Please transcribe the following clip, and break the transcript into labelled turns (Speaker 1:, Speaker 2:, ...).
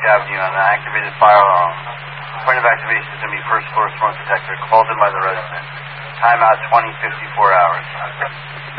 Speaker 1: Avenue on an activated fire alarm. Point of activation is going to be first floor smoke detector called in by the resident. Timeout 20, 54 hours.